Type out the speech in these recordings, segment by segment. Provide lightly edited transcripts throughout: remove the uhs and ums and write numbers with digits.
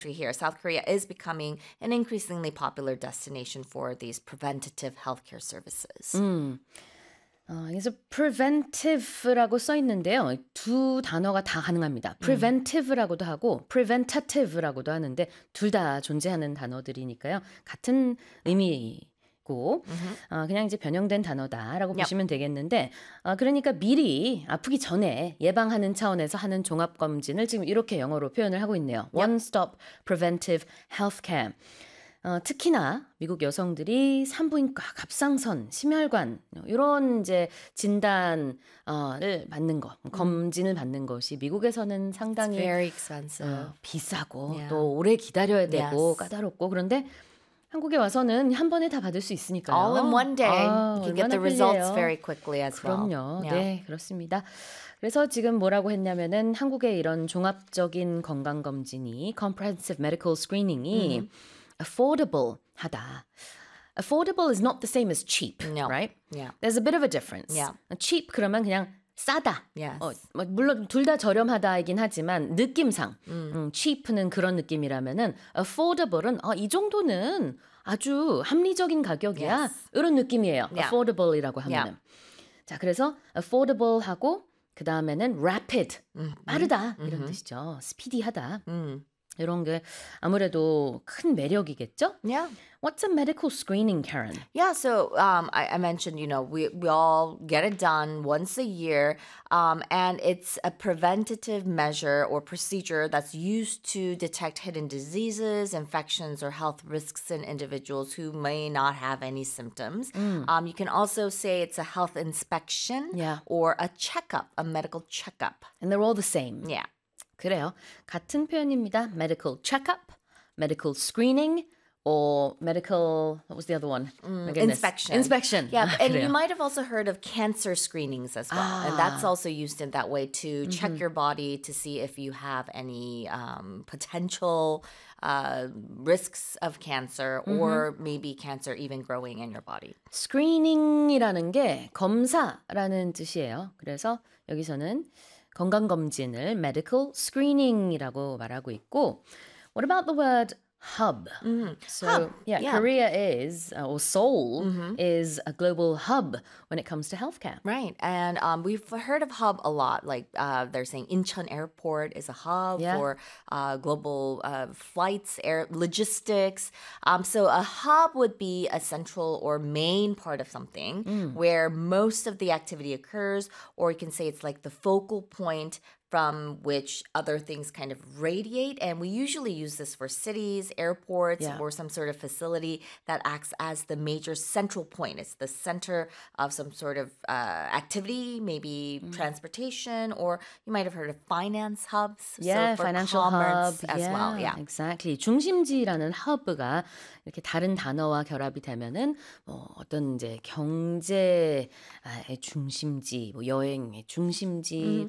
here, South Korea is becoming an increasingly popular destination for these preventative healthcare services. 그래서 preventive라고 써 있는데요. 두 단어가 다 가능합니다. preventive라고도 하고 preventative라고도 하는데 둘 다 존재하는 단어들이니까요. 같은 의미고 그냥 이제 변형된 단어다라고 보시면 되겠는데 그러니까 미리 아프기 전에 예방하는 차원에서 하는 종합검진을 지금 이렇게 영어로 표현을 하고 있네요. One-stop preventive healthcare. 특히나 미국 여성들이 산부인과, 갑상선, 심혈관 이런 이제 진단을 받는 것, 검진을 받는 것이 미국에서는 상당히 It's very expensive. 비싸고 Yeah. 또 오래 기다려야 되고 Yes. 까다롭고 그런데 한국에 와서는 한 번에 다 받을 수 있으니까요. All in one day. You can get the 얼마나 results 편리해요. very quickly as well. 그럼요. Yeah. 네, 그렇습니다. 그래서 지금 뭐라고 했냐면은 한국의 이런 종합적인 건강검진이 comprehensive medical screening이 affordable 하다. Affordable is not the same as cheap, No. right? Yeah. There's a bit of a difference. Yeah. cheap 그러면 그냥 싸다. Yes. 뭐 물론 둘 다 저렴하다이긴 하지만 느낌상 cheap는 그런 느낌이라면은 affordable은 이 정도는 아주 합리적인 가격이야. Yes. 이런 느낌이에요. Yeah. affordable이라고 하면은. Yeah. 자, 그래서 affordable하고 그 다음에는 rapid, 빠르다 이런 뜻이죠. speedy하다. 이런 게 아무래도 큰 매력이겠죠? Yeah. What's a medical screening, Karen? Yeah, so I mentioned, we all get it done once a year, and it's a preventative measure or procedure that's used to detect hidden diseases, infections, or health risks in individuals who may not have any symptoms. You can also say it's a health inspection Yeah. or a checkup, a medical checkup. And they're all the same. Yeah. 그래요. 같은 표현입니다. Medical checkup, medical screening, or medical, what was the other one? My goodness. Inspection. Inspection. Yeah, and 그래요. you might have also heard of cancer screenings as well. And that's also used in that way to check your body to see if you have any potential risks of cancer or maybe cancer even growing in your body. screening이라는 게 검사라는 뜻이에요. 그래서 여기서는 건강검진을 medical screening이라고 말하고 있고 What about the word hub? So, Hub, yeah, yeah. Korea is, or Seoul is a global hub when it comes to healthcare. Right. And we've heard of hub a lot. Like they're saying Incheon Airport is a hub Yeah. for global flights, air logistics. So a hub would be a central or main part of something where most of the activity occurs, or you can say it's like the focal point from which other things kind of radiate. And we usually use this for cities, airports, Yeah. or some sort of facility that acts as the major central point. It's the center of some sort of activity, maybe transportation, or you might have heard of finance hubs. Yeah, so for financial commerce hub. as well. Yeah. Exactly. 중심지라는 hub가 이렇게 다른 단어와 결합이 되면은 뭐 어떤 이제 경제의 중심지, 뭐 여행의 중심지,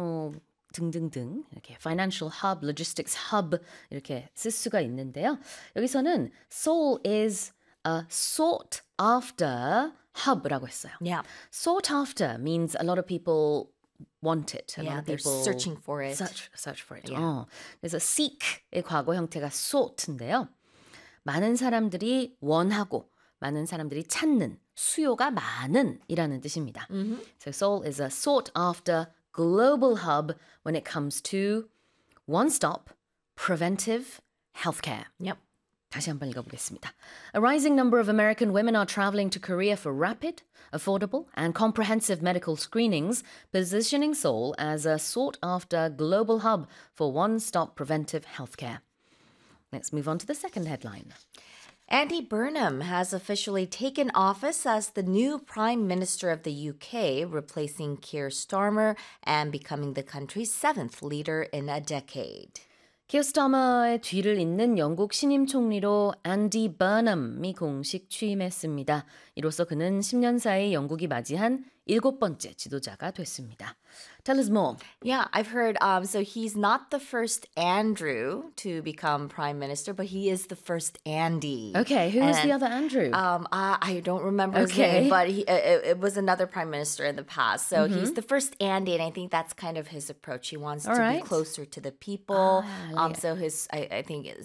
등등등 이렇게 financial hub, logistics hub 이렇게 쓸 수가 있는데요. 여기서는 Seoul is a sought after hub라고 했어요. Yeah. Sought after means a lot of people want it. A lot Yeah, of they're people searching for it. search for it. Yeah. 그래서 seek의 과거 형태가 sought인데요. 많은 사람들이 원하고 많은 사람들이 찾는 수요가 많은 이라는 뜻입니다. So Seoul is a sought after global hub when it comes to one-stop preventive healthcare. Yep. 다시 한번 읽어보겠습니다. A rising number of American women are traveling to Korea for rapid, affordable, and comprehensive medical screenings, positioning Seoul as a sought-after global hub for one-stop preventive healthcare. Let's move on to the second headline. Andy Burnham has officially taken office as the new Prime Minister of the UK, replacing Keir Starmer and becoming the country's seventh leader in a decade. 키어 스타머의 뒤를 잇는 영국 신임 총리로 앤디 버넘이 공식 취임했습니다. 이로써 그는 10년 사이 영국이 맞이한 7번째 지도자가 됐습니다. Tell us more. Yeah, I've heard. So he's not the first Andrew to become prime minister, but he is the first Andy. Okay, who is the And, other Andrew? I don't remember his Okay. name, but it was another prime minister in the past. So he's the first Andy, and I think that's kind of his approach. He wants to right. be closer to the people. yeah. So I think